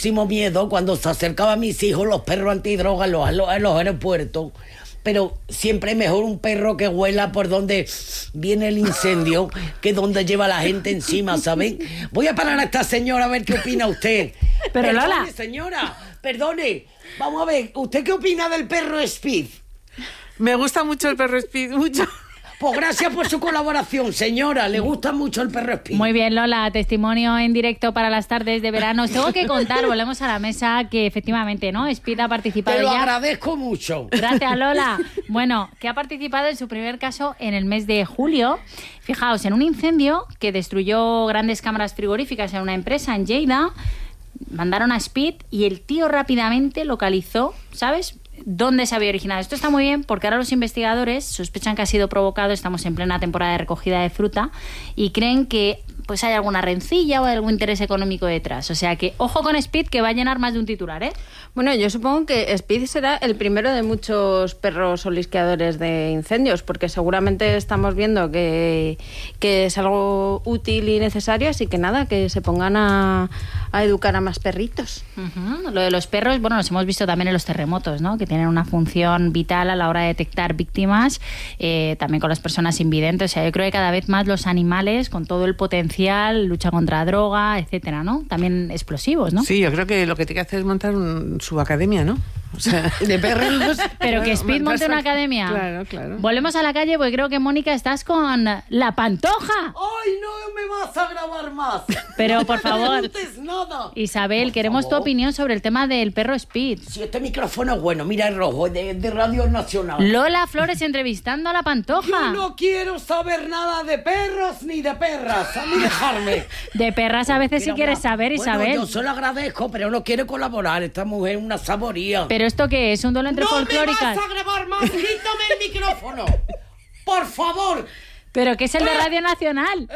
muchísimo miedo cuando se acercaban a mis hijos los perros antidrogas en los aeropuertos. Pero siempre es mejor un perro que huela por donde viene el incendio que donde lleva la gente encima, ¿saben? Voy a parar a esta señora a ver qué opina usted. Pero perdone, Lola. Señora, perdone. Vamos a ver, ¿usted qué opina del perro Speed? Me gusta mucho el perro Speed, mucho. Pues gracias por su colaboración, señora. Le gusta mucho el perro Speed. Muy bien, Lola, testimonio en directo para las tardes de verano. Os tengo que contar, volvemos a la mesa, que efectivamente, ¿no? Speed ha participado Te lo ya. agradezco mucho. Gracias, Lola. Bueno, que ha participado en su primer caso en el mes de julio. Fijaos, en un incendio que destruyó grandes cámaras frigoríficas en una empresa en Lleida, mandaron a Speed y el tío rápidamente localizó, ¿sabes?, dónde se había originado. Esto está muy bien porque ahora los investigadores sospechan que ha sido provocado, estamos en plena temporada de recogida de fruta, y creen que pues hay alguna rencilla o algún interés económico detrás. O sea que, ojo con Speed, que va a llenar más de un titular, ¿eh? Bueno, yo supongo que Speed será el primero de muchos perros olisqueadores de incendios, porque seguramente estamos viendo que es algo útil y necesario, así que nada, que se pongan a educar a más perritos. Uh-huh. Lo de los perros, bueno, los hemos visto también en los terremotos, ¿no? Que tienen una función vital a la hora de detectar víctimas, también con las personas invidentes. O sea, yo creo que cada vez más los animales, con todo el potencial, lucha contra droga, etcétera, ¿no? También explosivos, ¿no? Sí, yo creo que lo que tiene que hacer es montar su academia, ¿no? O sea, de perros. Pero que Speed monte una academia. Claro, claro. Volvemos a la calle, porque creo que, Mónica, estás con La Pantoja. ¡Ay, no me vas a grabar más! Pero, por favor, No preguntes nada. Isabel, Por queremos favor. tu opinión sobre el tema del perro Speed. Si este micrófono es bueno, mira el rojo, de Radio Nacional. Lola Flores entrevistando a La Pantoja. Yo no quiero saber nada de perros ni de perras. A mí dejarme. De perras a veces sí Pero quieres saber, Isabel. Bueno, yo se lo agradezco, pero no quiero colaborar. Esta mujer es una saboría. ¿Pero esto qué es? ¿Un duelo entre ¡No me folclóricas? vas a grabar más! ¡Quítame el micrófono! ¡Por favor! ¿Pero qué es el de Radio Nacional?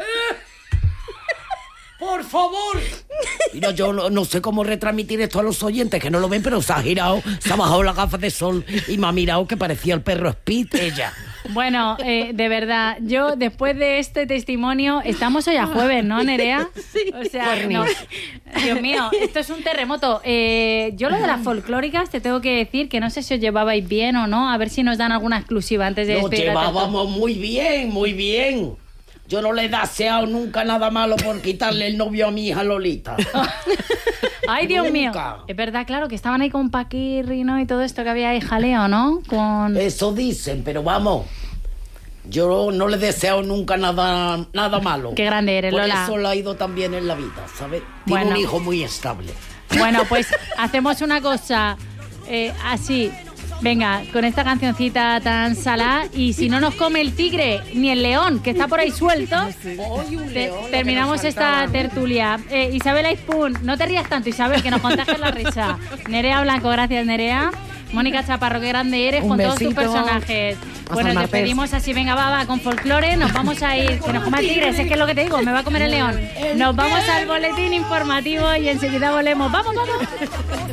¡Por favor! Mira, yo no sé cómo retransmitir esto a los oyentes, que no lo ven, pero se ha girado, se ha bajado las gafas de sol y me ha mirado que parecía el perro Speed, ella. Bueno, de verdad, yo después de este testimonio, estamos hoy a jueves, ¿no, Nerea? Sí. O sea, no, Dios mío, esto es un terremoto. Yo lo de las folclóricas te tengo que decir que no sé si os llevabais bien o no, a ver si nos dan alguna exclusiva antes de Nos despedir a Tato. llevábamos muy bien, muy bien. Yo no le he deseado nunca nada malo por quitarle el novio a mi hija Lolita. Ay, Dios Nunca. mío. Es verdad, claro, que estaban ahí con Paquirri, ¿no? Y todo esto que había ahí jaleo, ¿no? Con... Eso dicen, pero vamos, yo no le he deseado nunca nada malo. Qué grande eres, por Lola. eso le ha ido tan bien en la vida, ¿sabes? Tiene Bueno. un hijo muy estable. Bueno, pues hacemos una cosa así. Venga, con esta cancioncita tan salada, y si no nos come el tigre ni el león, que está por ahí suelto, Hoy un león, lo que terminamos nos esta faltaba. tertulia. Isabel Aispun, no te rías tanto, Isabel, que nos contagias la risa. Nerea Blanco, gracias, Nerea. Mónica Chaparro, qué grande eres Un con todos tus besito. personajes. Hasta Bueno, el nos martes. despedimos así, venga, va, con folclore, nos vamos a ir, que nos coma el tigre, si es que es lo que te digo, me va a comer el león. Nos vamos al boletín informativo y enseguida volvemos. ¡Vamos, vamos!